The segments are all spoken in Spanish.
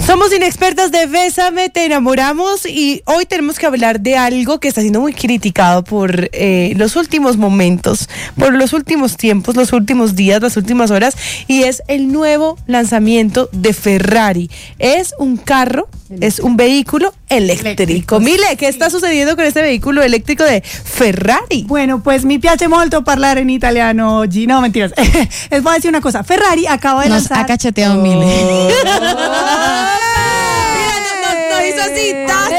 Somos inexpertas de Bésame, te enamoramos y hoy tenemos que hablar de algo que está siendo muy criticado por los últimos momentos, por los últimos tiempos, los últimos días, las últimas horas, y es el nuevo lanzamiento de Ferrari. Es un carro, es un vehículo eléctrico. Mile, ¿qué está sucediendo con este vehículo eléctrico de Ferrari? Bueno, pues mi piace molto parlare in italiano oggi. No, mentiras. Les voy a decir una cosa. Ferrari acaba de lanzar... Nos ha cacheteado Mile. Mira, hizo así,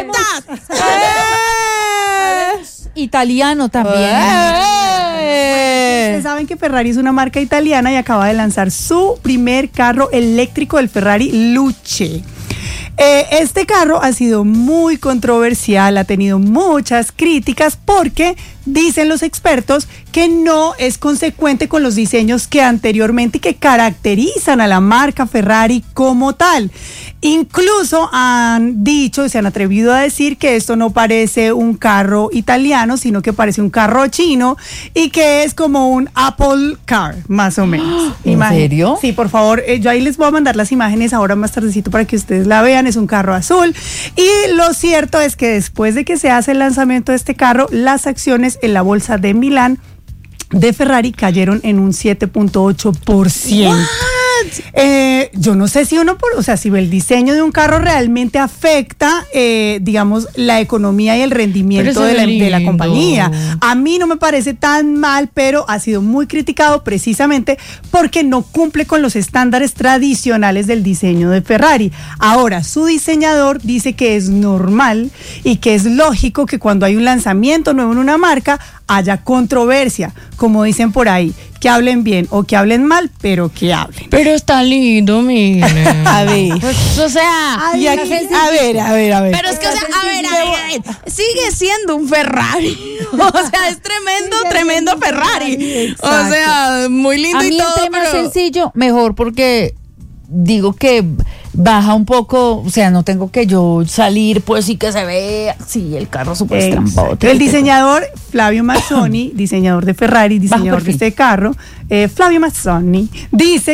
Italiano también. Ustedes saben que Ferrari es una marca italiana y acaba de lanzar su primer carro eléctrico, el Ferrari Luce. Este carro ha sido muy controversial, ha tenido muchas críticas porque dicen los expertos que no es consecuente con los diseños que anteriormente y que caracterizan a la marca Ferrari como tal. Incluso han dicho y se han atrevido a decir que esto no parece un carro italiano, sino que parece un carro chino y que es como un Apple Car, más o menos. ¿En serio? Sí, por favor, yo ahí les voy a mandar las imágenes ahora más tardecito para que ustedes la vean. Es un carro azul y lo cierto es que después de que se hace el lanzamiento de este carro, las acciones en la bolsa de Milán de Ferrari cayeron en un 7.8%. Yo no sé si si el diseño de un carro realmente afecta, digamos, la economía y el rendimiento de la compañía. A mí no me parece tan mal, pero ha sido muy criticado precisamente porque no cumple con los estándares tradicionales del diseño de Ferrari. Ahora, su diseñador dice que es normal y que es lógico que cuando hay un lanzamiento nuevo en una marca haya controversia, como dicen por ahí, que hablen bien o que hablen mal, pero que hablen. Pero está lindo, mire. A ver. Pues, o sea, y aquí, a ver. Pero es que, o sea, a ver, sigue siendo un Ferrari. O sea, es tremendo Ferrari. Exacto. O sea, muy lindo a mí y todo, entre más pero sencillo, mejor, porque digo que baja un poco, o sea, no tengo que yo salir, pues sí que se ve así el carro súper estrambote. El diseñador Flavio Mazzoni, diseñador de Ferrari, diseñador de este carro, Flavio Mazzoni, dice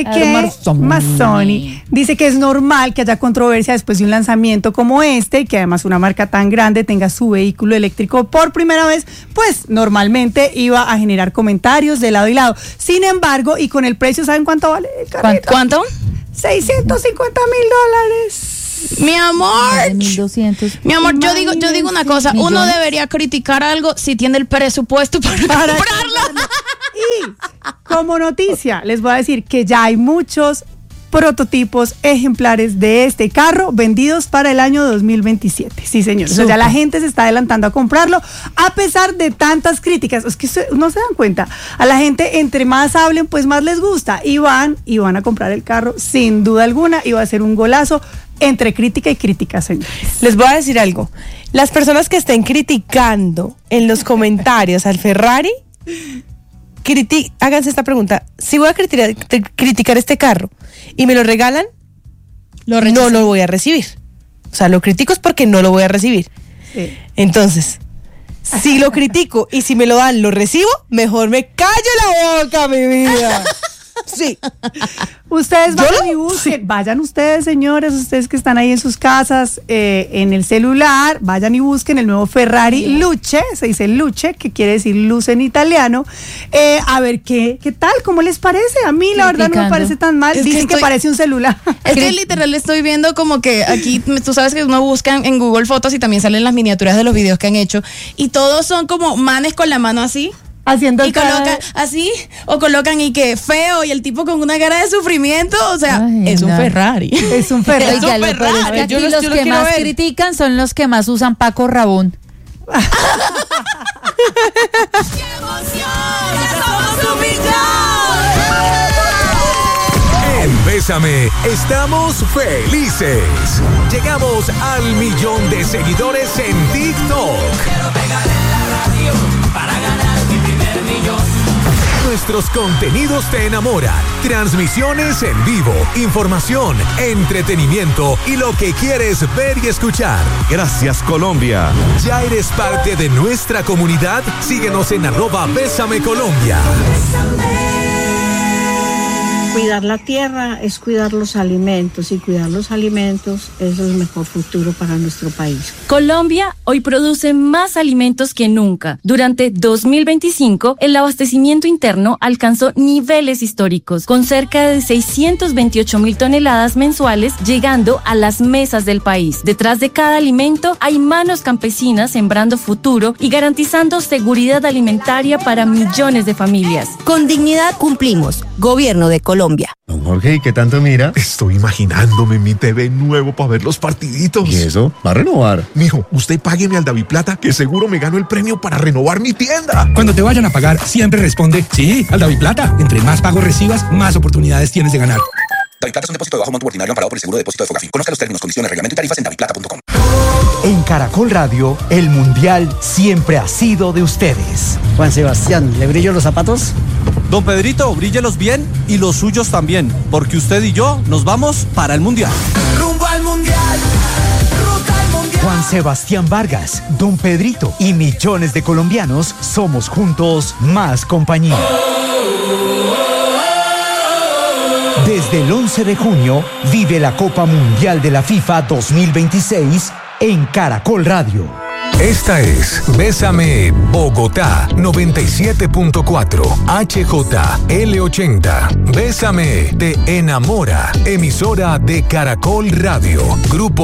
que es normal que haya controversia después de un lanzamiento como este, y que además una marca tan grande tenga su vehículo eléctrico por primera vez, pues normalmente iba a generar comentarios de lado y lado. Sin embargo, y con el precio, ¿saben cuánto vale el carrito? ¿Cuánto? $650,000. Mi amor. 1.200. Mi amor, yo digo una cosa, uno debería criticar algo si tiene el presupuesto para comprarlo. Y como noticia, les voy a decir que ya hay muchos prototipos ejemplares de este carro vendidos para el año 2027. Sí, señores. O sea, ya la gente se está adelantando a comprarlo a pesar de tantas críticas. Es que no se dan cuenta. A la gente, entre más hablen, pues más les gusta. Y van a comprar el carro sin duda alguna y va a ser un golazo entre crítica y crítica, señores. Les voy a decir algo. Las personas que estén criticando en los comentarios al Ferrari, háganse esta pregunta: si voy a criticar este carro y me lo regalan, no lo voy a recibir. O sea, lo critico es porque no lo voy a recibir. Sí. Entonces, si lo critico y si me lo dan, lo recibo, mejor me callo la boca, mi vida. Sí. Ustedes vayan y busquen, vayan ustedes, señores, ustedes que están ahí en sus casas, en el celular, vayan y busquen el nuevo Ferrari Luce, se dice Luce, que quiere decir luz en italiano, a ver qué tal, cómo les parece. A mí la verdad no me parece tan mal, dicen que parece un celular. Es que literal estoy viendo como que aquí, tú sabes que uno busca en Google Fotos y también salen las miniaturas de los videos que han hecho y todos son como manes con la mano así. Haciendo y colocan así, o colocan y que feo, y el tipo con una cara de sufrimiento, o sea, es un Ferrari. Es un Ferrari. Oiga, lo peor es que aquí los que más critican son los que más usan Paco Rabón. ¡Qué emoción! ¡Ya somos un millón! En Bésame estamos felices. Llegamos al 1,000,000 de seguidores en TikTok. Quiero pegar en la radio para ganar mi primer millón. Nuestros contenidos te enamoran. Transmisiones en vivo, información, entretenimiento y lo que quieres ver y escuchar. Gracias, Colombia. ¿Ya eres parte de nuestra comunidad? Síguenos en @Bésame Colombia. Cuidar la tierra es cuidar los alimentos, y cuidar los alimentos es el mejor futuro para nuestro país. Colombia hoy produce más alimentos que nunca. Durante 2025, el abastecimiento interno alcanzó niveles históricos, con cerca de 628.000 toneladas mensuales llegando a las mesas del país. Detrás de cada alimento hay manos campesinas sembrando futuro y garantizando seguridad alimentaria para millones de familias. Con dignidad cumplimos. Gobierno de Colombia. Don Jorge, ¿y qué tanto mira? Estoy imaginándome mi TV nuevo para ver los partiditos. ¿Y eso? ¿Va a renovar? Mijo, usted págueme al Daviplata, que seguro me gano el premio para renovar mi tienda. Cuando te vayan a pagar, siempre responde, sí, al Daviplata. Entre más pagos recibas, más oportunidades tienes de ganar. Daviplata es un depósito de bajo monto ordinario amparado por el seguro de depósito de Fogafín. Conozca los términos, condiciones, reglamento y tarifas en daviplata.com. En Caracol Radio, el Mundial siempre ha sido de ustedes. Juan Sebastián, ¿le brillo los zapatos? Don Pedrito, bríllelos bien y los suyos también, porque usted y yo nos vamos para el Mundial. ¡Rumbo al Mundial! ¡Ruta al Mundial! Juan Sebastián Vargas, Don Pedrito y millones de colombianos somos juntos más compañía. Desde el 11 de junio, vive la Copa Mundial de la FIFA 2026 en Caracol Radio. Esta es Bésame Bogotá 97.4 HJL80. Bésame te enamora. Emisora de Caracol Radio. Grupo